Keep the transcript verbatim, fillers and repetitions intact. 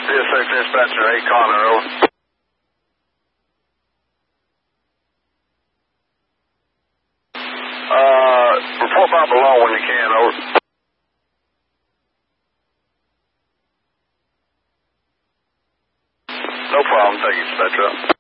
D S six dispatcher, eight Connor, over. Uh, report by below when you can, over. No problem, thank you, dispatcher.